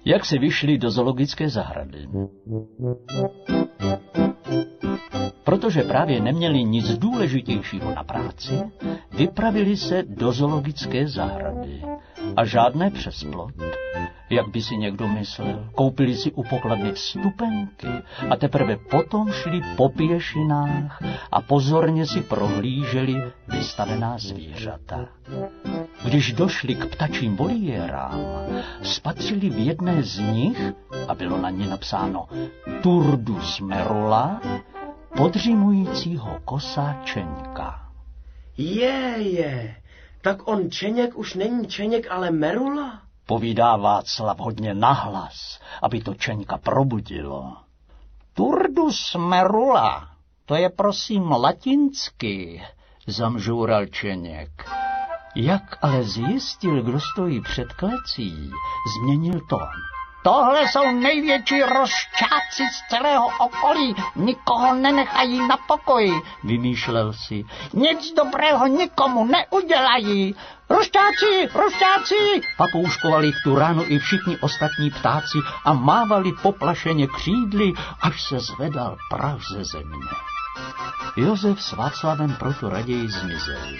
Jak se vyšli do zoologické zahrady. Protože právě neměli nic důležitějšího na práci, vypravili se do zoologické zahrady. A žádné přes plot, jak by si někdo myslel. Koupili si u pokladny vstupenky a teprve potom šli po pěšinách a pozorně si prohlíželi vystavená zvířata. Když došli k ptačím voliérám, spatřili v jedné z nich, a bylo na ní napsáno Turdus merula, podřimujícího kosa Čeňka. Tak on Čeněk už není Čeněk, ale merula? Povídá Václav hodně nahlas, aby to Čeňka probudilo. Turdus merula, to je prosím latinsky, zamžoural Čeněk. Jak ale zjistil, kdo stojí před klecí, změnil tón. Tohle jsou největší rozčáci z celého okolí, nikoho nenechají na pokoji, vymýšlel si. Nic dobrého nikomu neudělají. Rozčáci! Papouškovali tu ráno i všichni ostatní ptáci a mávali poplašeně křídly, až se zvedal prach ze země. Josef s Václavem proto raději zmizeli.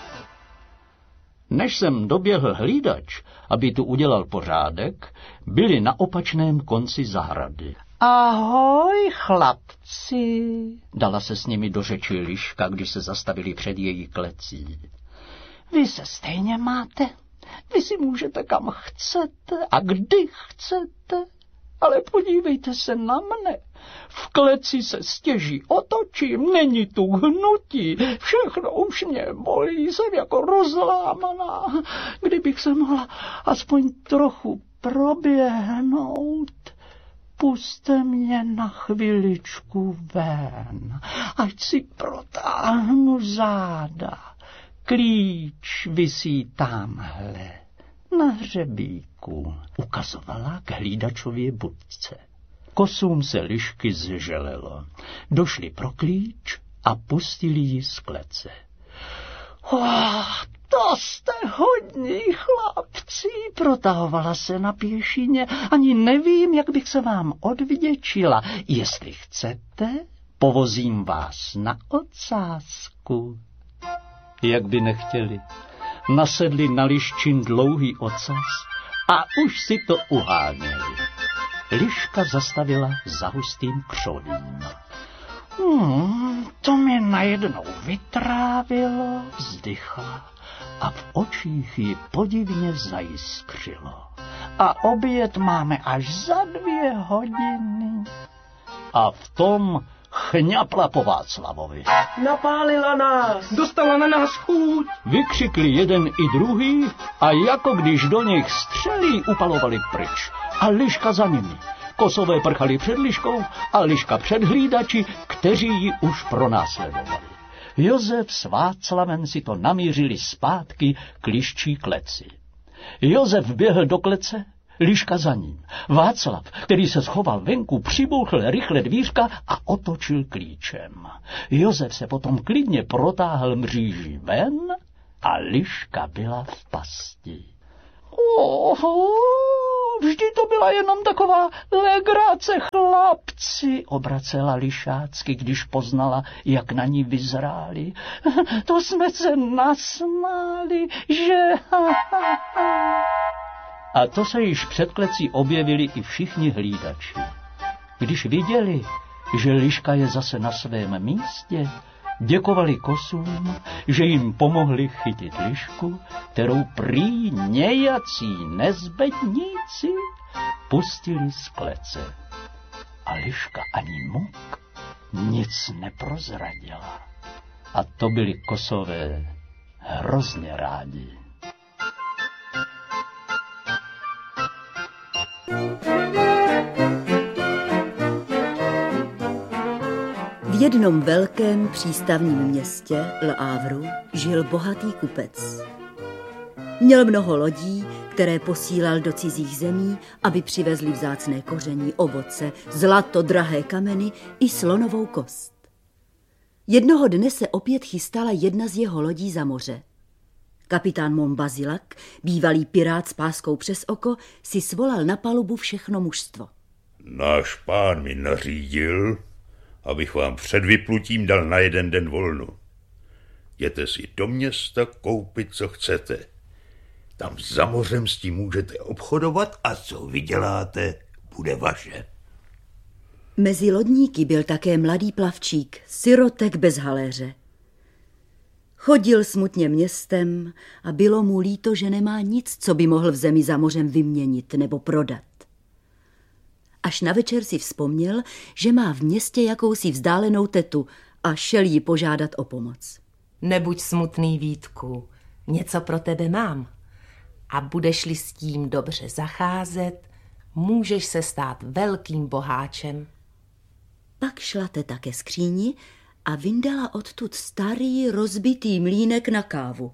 Než jsem doběhl hlídač, aby tu udělal pořádek, byli na opačném konci zahrady. Ahoj, chlapci, dala se s nimi do řeči Liška, když se zastavili před její klecí. Vy se stejně máte, vy si můžete kam chcete a kdy chcete, ale podívejte se na mne. V kleci se stěží otočím, není tu hnutí, všechno už mě bolí, jsem jako rozlámaná. Kdybych se mohla aspoň trochu proběhnout, puste mě na chviličku ven, ať si protáhnu záda. Klíč visí tamhle, na hřebíku, ukazovala k hlídačově budce. Kosům se Lišky zželelo. Došli pro klíč a pustili ji z klece. To jste hodní chlapci, protahovala se na pěšině. Ani nevím, jak bych se vám odvděčila. Jestli chcete, povozím vás na ocásku. Jak by nechtěli. Nasedli na Liščin dlouhý ocas a už si to uháněli. Liška zastavila za hustým křovím. To mě najednou vytrávilo, vzdychla a v očích ji podivně zajiskřilo. A oběd máme až za 2 hodiny. A v tom chňapla po Václavovi. Napálila nás, dostala na nás chuť. Vykřikli jeden i druhý a jako když do nich střelí, upalovali pryč. A Liška za nimi. Kosové prchali před Liškou a Liška před hlídači, kteří ji už pronásledovali. Josef s Václavem si to namířili zpátky k Liščí kleci. Josef běhl do klece, Liška za ním. Václav, který se schoval venku, přibouchl rychle dvířka a otočil klíčem. Josef se potom klidně protáhl mříží ven a Liška byla v pasti. Vždy to byla jenom taková legrace, chlapci, obracela Lišácky, když poznala, jak na ní vyzráli. To jsme se nasmáli, že... A to se již před klecí objevili i všichni hlídači. Když viděli, že Liška je zase na svém místě, děkovali kosům, že jim pomohli chytit Lišku, kterou prý nějací nezbedníci pustili z klece. A Liška ani muk nic neprozradila. A to byli kosové hrozně rádi. V jednom velkém přístavním městě Le Havru žil bohatý kupec. Měl mnoho lodí, které posílal do cizích zemí, aby přivezli vzácné koření, ovoce, zlato, drahé kameny i slonovou kost. Jednoho dne se opět chystala jedna z jeho lodí za moře. Kapitán Montbazilak, bývalý pirát s páskou přes oko, si svolal na palubu všechno mužstvo. Náš pán mi nařídil, abych vám před vyplutím dal na 1 den volno. Jděte si do města koupit, co chcete. Tam za mořem s tím můžete obchodovat a co vyděláte, bude vaše. Mezi lodníky byl také mladý plavčík, sirotek bez haléře. Chodil smutně městem a bylo mu líto, že nemá nic, co by mohl v zemi za mořem vyměnit nebo prodat. Až na večer si vzpomněl, že má v městě jakousi vzdálenou tetu a šel jí požádat o pomoc. Nebuď smutný, Vítku, něco pro tebe mám. A budeš-li s tím dobře zacházet, můžeš se stát velkým boháčem. Pak šla teta ke skříni a vyndala odtud starý rozbitý mlýnek na kávu.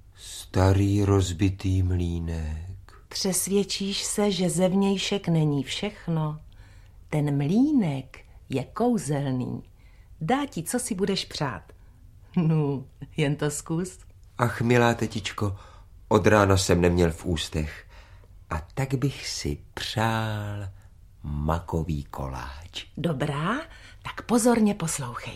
Starý rozbitý mlýnek. Přesvědčíš se, že zevnějšek není všechno. Ten mlýnek je kouzelný. Dá ti, co si budeš přát. No, jen to zkus. Ach, milá tetičko, od rána jsem neměl v ústech. A tak bych si přál makový koláč. Dobrá, tak pozorně poslouchej.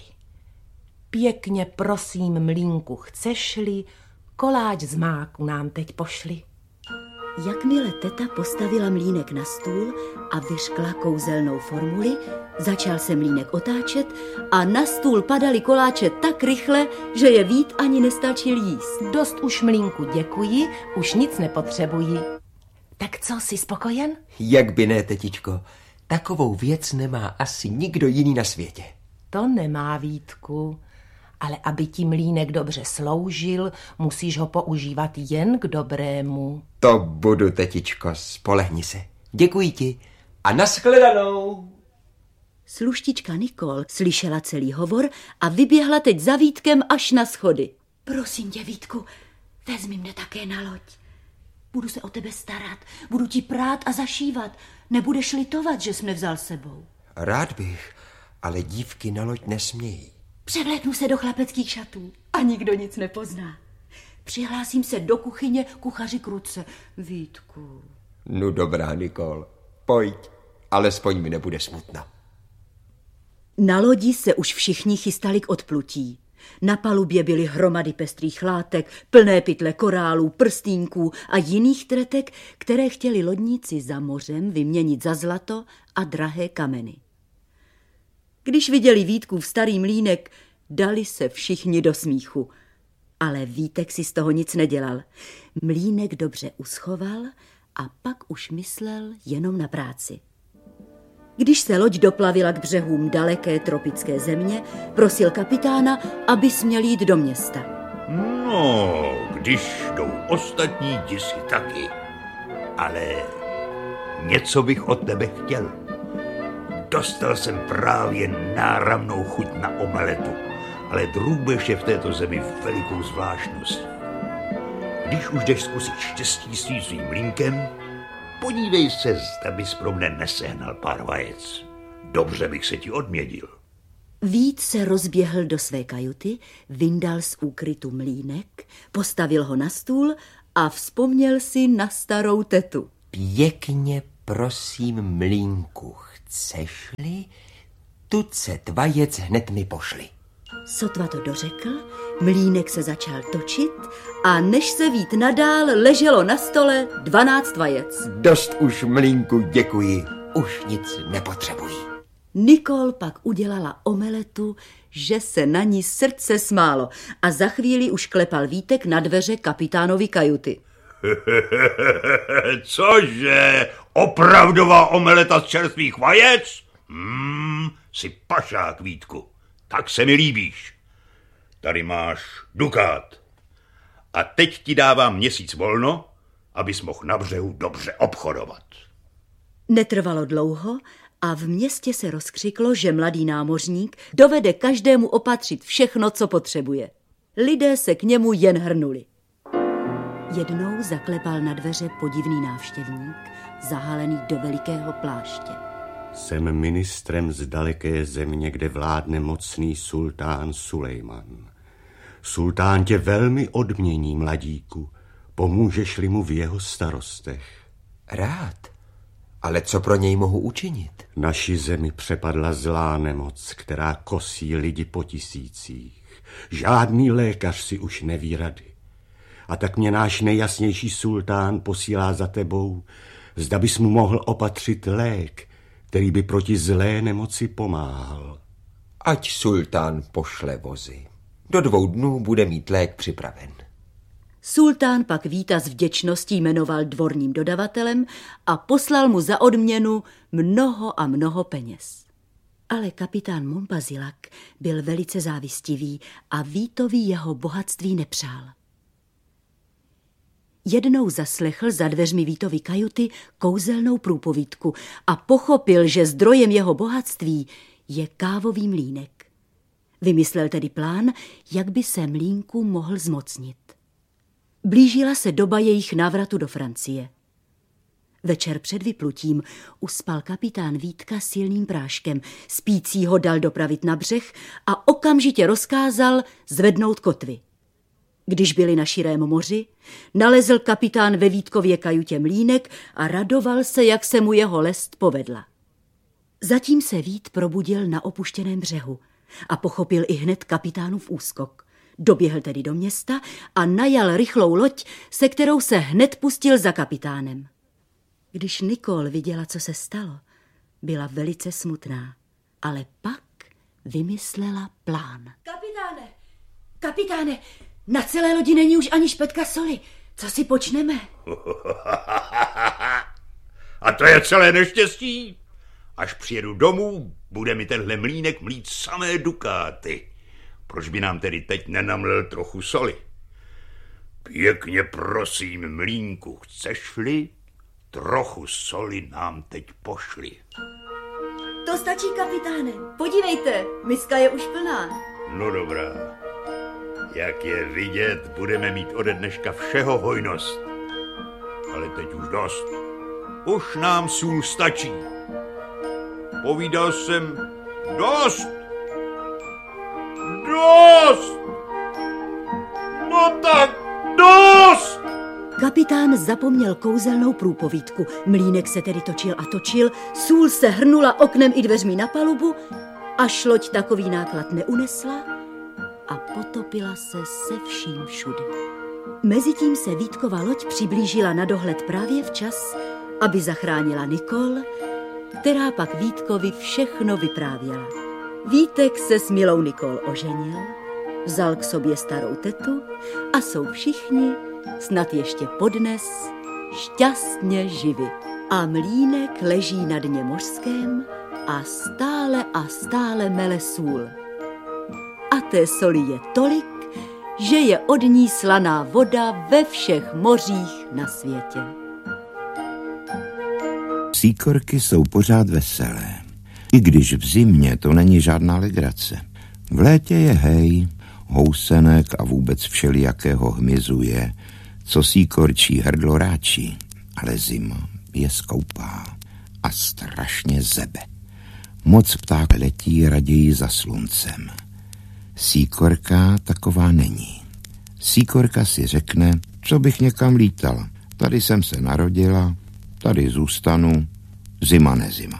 Pěkně prosím, mlýnku, chceš-li, koláč z máku nám teď pošli. Jakmile teta postavila mlýnek na stůl a vyřkla kouzelnou formuli, začal se mlýnek otáčet a na stůl padaly koláče tak rychle, že je Vít ani nestačil jíst. Dost už, mlýnku, děkuji, už nic nepotřebuji. Tak co, jsi spokojen? Jak by ne, tetičko, takovou věc nemá asi nikdo jiný na světě. To nemá, Vítku, ale aby ti mlýnek dobře sloužil, musíš ho používat jen k dobrému. To budu, tetičko, spolehni se. Děkuji ti a nashledanou. Sluštička Nikol slyšela celý hovor a vyběhla teď za Vítkem až na schody. Prosím tě, Vítku, vezmi mne také na loď. Budu se o tebe starat, budu ti prát a zašívat. Nebudeš litovat, že jsi mne vzal sebou. Rád bych, ale dívky na loď nesmějí. Převléknu se do chlapeckých šatů a nikdo nic nepozná. Přihlásím se do kuchyně kuchaři Kruce. Vítku. No dobrá, Nikol, pojď, alespoň mi nebude smutno. Na lodi se už všichni chystali k odplutí. Na palubě byly hromady pestrých látek, plné pytle korálů, prstýnků a jiných tretek, které chtěli lodníci za mořem vyměnit za zlato a drahé kameny. Když viděli Vítkův starý mlýnek, dali se všichni do smíchu. Ale Vítek si z toho nic nedělal. Mlýnek dobře uschoval a pak už myslel jenom na práci. Když se loď doplavila k břehům daleké tropické země, prosil kapitána, aby směl jít do města. No, když jdou ostatní, jdi si taky. Ale něco bych od tebe chtěl. Dostal jsem právě náramnou chuť na omeletu, ale drůbež je v této zemi velikou zvláštností. Když už jdeš zkusit štěstí s svým mlýnkem, podívej se, zda bys pro mne nesehnal pár vajec. Dobře bych se ti odměnil. Vít se rozběhl do své kajuty, vyndal z úkrytu mlýnek, postavil ho na stůl a vzpomněl si na starou tetu. Pěkně prosím, mlýnku, chceš-li, tucet vajec hned mi pošli. Sotva to dořekl, mlýnek se začal točit a než se Vít nadál, leželo na stole 12 vajec. Dost už, mlýnku, děkuji, už nic nepotřebuji. Nikol pak udělala omeletu, že se na ní srdce smálo a za chvíli už klepal Vítek na dveře kapitánovy kajuty. Cože? Opravdová omeleta z čerstvých vajec? Jsi pašák, Vítku. Tak se mi líbíš. Tady máš dukát. A teď ti dávám měsíc volno, abys mohl na břehu dobře obchodovat. Netrvalo dlouho a v městě se rozkřiklo, že mladý námořník dovede každému opatřit všechno, co potřebuje. Lidé se k němu jen hrnuli. Jednou zaklepal na dveře podivný návštěvník, zahalený do velikého pláště. Jsem ministrem z daleké země, kde vládne mocný sultán Sulejman. Sultán tě velmi odmění, mladíku. Pomůžeš-li mu v jeho starostech. Rád, ale co pro něj mohu učinit? Naši zemi přepadla zlá nemoc, která kosí lidi po tisících. Žádný lékař si už neví rady. A tak mě náš nejjasnější sultán posílá za tebou, zda bys mu mohl opatřit lék, který by proti zlé nemoci pomáhal. Ať sultán pošle vozy. Do 2 dnů bude mít lék připraven. Sultán pak Víta s vděčností jmenoval dvorním dodavatelem a poslal mu za odměnu mnoho a mnoho peněz. Ale kapitán Monpazilak byl velice závistivý a Vítovi jeho bohatství nepřál. Jednou zaslechl za dveřmi Vítovy kajuty kouzelnou průpovídku a pochopil, že zdrojem jeho bohatství je kávový mlýnek. Vymyslel tedy plán, jak by se mlýnku mohl zmocnit. Blížila se doba jejich návratu do Francie. Večer před vyplutím uspal kapitán Vítka silným práškem, spícího dal dopravit na břeh a okamžitě rozkázal zvednout kotvy. Když byli na širém moři, nalezl kapitán ve Vítkově kajutě mlýnek a radoval se, jak se mu jeho lest povedla. Zatím se Vít probudil na opuštěném břehu a pochopil i hned kapitánův úskok. Doběhl tedy do města a najal rychlou loď, se kterou se hned pustil za kapitánem. Když Nikol viděla, co se stalo, byla velice smutná, ale pak vymyslela plán. Kapitáne, na celé lodi není už ani špetka soli. Co si počneme? A to je celé neštěstí. Až přijedu domů, bude mi tenhle mlýnek mlít samé dukáty. Proč by nám tedy teď nenamlel trochu soli? Pěkně prosím, mlýnku, chceš-li? Trochu soli nám teď pošli. To stačí, kapitáne. Podívejte, miska je už plná. No dobrá. Jak je vidět, budeme mít ode dneška všeho hojnost. Ale teď už dost. Už nám sůl stačí. Povídal jsem dost. Dost! No tak dost! Kapitán zapomněl kouzelnou průpovídku. Mlýnek se tedy točil a točil, sůl se hrnula oknem i dveřmi na palubu, až loď takový náklad neunesla a potopila se se vším všudy. Mezitím se Vítkova loď přiblížila na dohled právě včas, aby zachránila Nikol, která pak Vítkovi všechno vyprávěla. Vítek se s milou Nikol oženil, vzal k sobě starou tetu a jsou všichni, snad ještě podnes, šťastně živi. A mlýnek leží na dně mořském a stále mele sůl. A té soli je tolik, že je od ní slaná voda ve všech mořích na světě. Síkorky jsou pořád veselé, i když v zimě to není žádná legrace. V létě je hej, housenek a vůbec všelijakého hmyzu je, co síkorčí hrdlo ráčí, ale zima je skoupá a strašně zebe. Moc pták letí raději za sluncem. Síkorka taková není. Síkorka si řekne, co bych někam lítala. Tady jsem se narodila, tady zůstanu, zima nezima.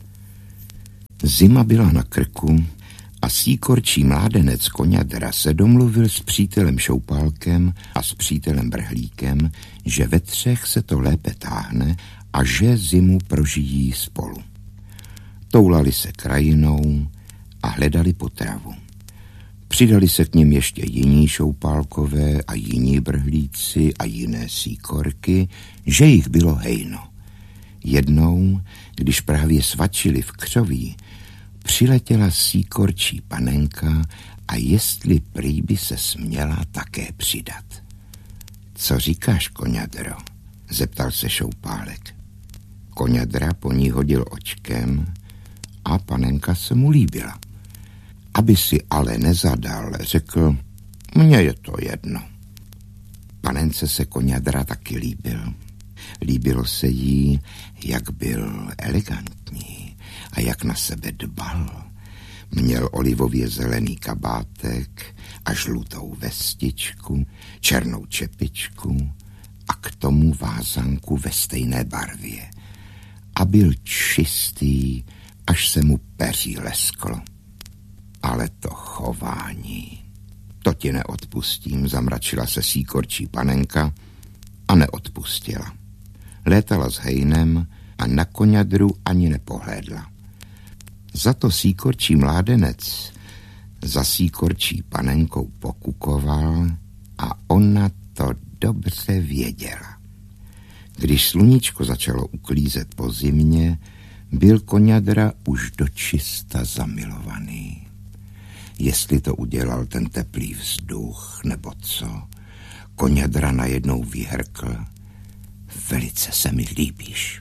Zima byla na krku a síkorčí mládenec Koňadra se domluvil s přítelem Šoupálkem a s přítelem Brhlíkem, že ve třech se to lépe táhne a že zimu prožijí spolu. Toulali se krajinou a hledali potravu. Přidali se k nim ještě jiní Šoupálkové a jiní Brhlíci a jiné síkorky, že jich bylo hejno. Jednou, když právě svačili v křoví, přiletěla síkorčí panenka a jestli prý by se směla také přidat. Co říkáš, Koňadro? Zeptal se Šoupálek. Koňadra po ní hodil očkem a panenka se mu líbila. Aby si ale nezadal, řekl, mně je to jedno. Panence se Koňadra taky líbil. Líbilo se jí, jak byl elegantní a jak na sebe dbal. Měl olivově zelený kabátek a žlutou vestičku, černou čepičku a k tomu vázanku ve stejné barvě. A byl čistý, až se mu peří lesklo. Ale to chování, to ti neodpustím, zamračila se síkorčí panenka a neodpustila. Létala s hejnem a na koňadru ani nepohlédla. Za to síkorčí mládenec za síkorčí panenkou pokukoval a ona to dobře věděla. Když sluníčko začalo uklízet po zimě, byl koňadra už dočista zamilovaný. Jestli to udělal ten teplý vzduch, nebo co, koňadra najednou vyhrkl: velice se mi líbíš.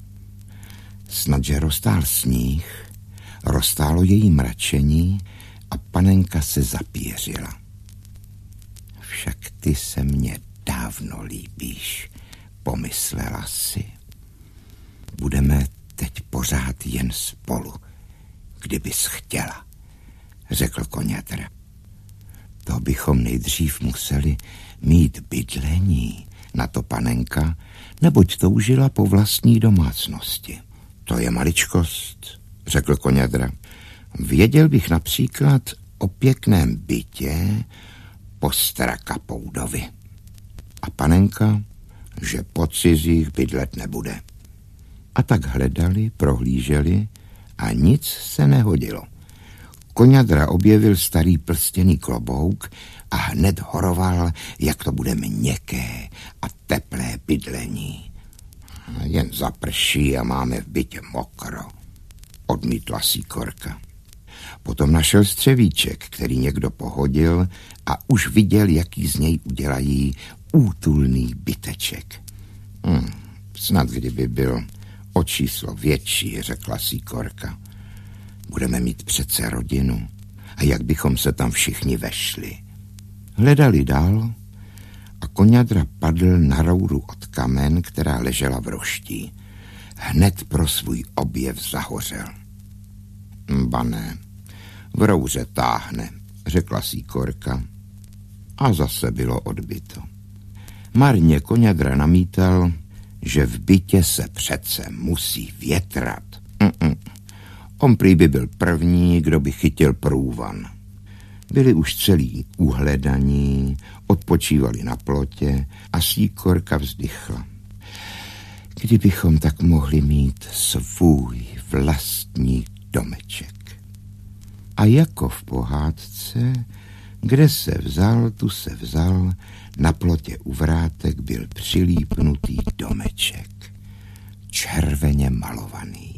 Snadže roztál sníh, roztálo její mračení a panenka se zapířila. Však ty se mně dávno líbíš, pomyslela si. Budeme teď pořád jen spolu, kdybys chtěla, řekl koňadra. To bychom nejdřív museli mít bydlení, na to panenka, neboť toužila po vlastní domácnosti. To je maličkost, řekl koňadra. Věděl bych například o pěkném bytě po Strakapoudovi. A panenka, že po cizích bydlet nebude. A tak hledali, prohlíželi a nic se nehodilo. Koňadra objevil starý prstěný klobouk a hned horoval, jak to bude měkké a teplé bydlení. Jen zaprší a máme v bytě mokro, odmítla síkorka. Potom našel střevíček, který někdo pohodil a už viděl, jaký z něj udělají útulný byteček. Snad kdyby byl o číslo větší, řekla síkorka. Budeme mít přece rodinu a jak bychom se tam všichni vešli. Hledali dál a koňadra padl na rouru od kamen, která ležela v roští. Hned pro svůj objev zahořel. Ba ne, v rouře táhne, řekla síkorka a zase bylo odbyto. Marně koňadra namítal, že v bytě se přece musí větrat. On prý by byl první, kdo by chytil průvan. Byli už celý uhledaní, odpočívali na plotě a síkorka vzdychla. Kdybychom tak mohli mít svůj vlastní domeček. A jako v pohádce, kde se vzal, tu se vzal, na plotě u vrátek byl přilípnutý domeček, červeně malovaný.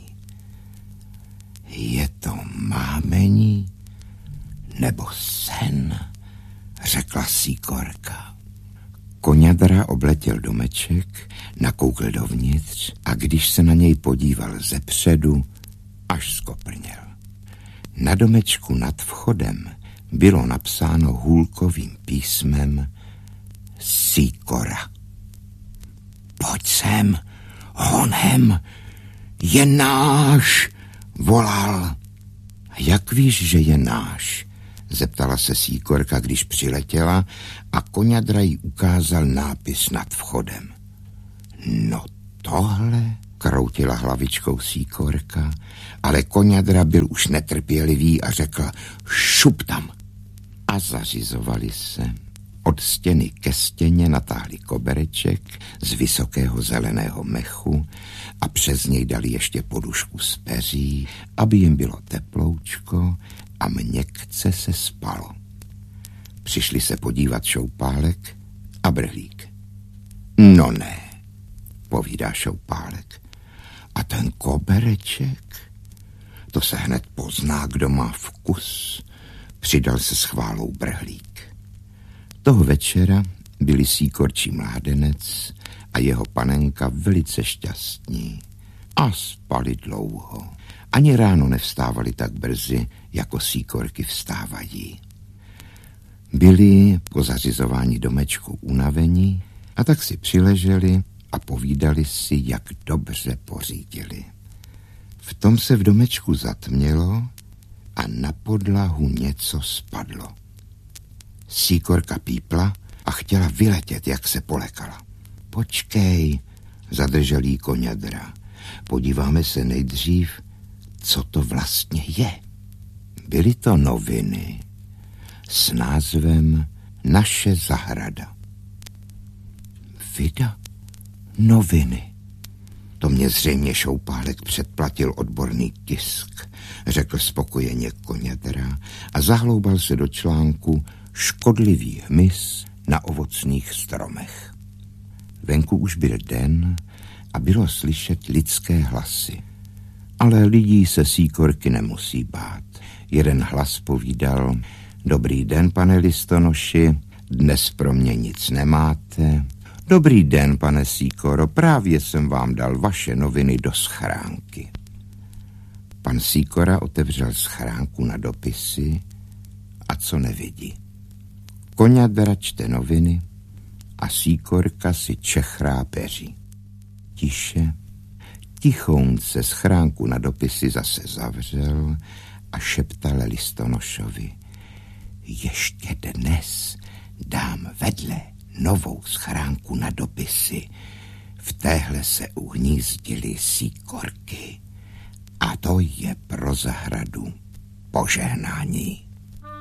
Je to mámení nebo sen, řekla síkorka. Koňadra obletěl domeček, nakoukl dovnitř a když se na něj podíval zepředu, až skoprněl. Na domečku nad vchodem bylo napsáno hůlkovým písmem Síkora. Pojď sem, honem, je náš, volal. Jak víš, že je náš? Zeptala se síkorka, když přiletěla a koňadra jí ukázal nápis nad vchodem. No tohle, kroutila hlavičkou síkorka, ale koňadra byl už netrpělivý a řekl šup tam. A zařizovali se. Od stěny ke stěně natáhli kobereček z vysokého zeleného mechu a přes něj dali ještě podušku z peří, aby jim bylo teploučko a měkce se spalo. Přišli se podívat Šoupálek a Brhlík. No ne, povídá Šoupálek. A ten kobereček? To se hned pozná, kdo má vkus, přidal se s chválou Brhlík. Toho večera byli síkorčí mládenec a jeho panenka velice šťastní a spali dlouho. Ani ráno nevstávali tak brzy, jako síkorky vstávají. Byli po zařizování domečku unavení a tak si přileželi a povídali si, jak dobře pořídili. V tom se v domečku zatmělo a na podlahu něco spadlo. Síkorka pípla a chtěla vyletět, jak se polekala. Počkej, zadržel jí Koňadra. Podíváme se nejdřív, co to vlastně je. Byly to noviny s názvem Naše zahrada. Vida? Noviny. To mě zřejmě Šoupálek předplatil odborný tisk, řekl spokojeně Koňadra a zahloubal se do článku Škodlivý hmyz na ovocných stromech. Venku už byl den a bylo slyšet lidské hlasy. Ale lidí se Síkorky nemusí bát. Jeden hlas povídal: Dobrý den, pane listonoši, dnes pro mě nic nemáte. Dobrý den, pane Síkoro, právě jsem vám dal vaše noviny do schránky. Pan Síkora otevřel schránku na dopisy a co nevidí. Koňadra čte noviny a Síkorka si čechrá peří. Tiše, tichounce schránku na dopisy zase zavřel a šeptal listonošovi: Ještě dnes dám vedle novou schránku na dopisy. V téhle se uhnízdily síkorky a to je pro zahradu požehnání.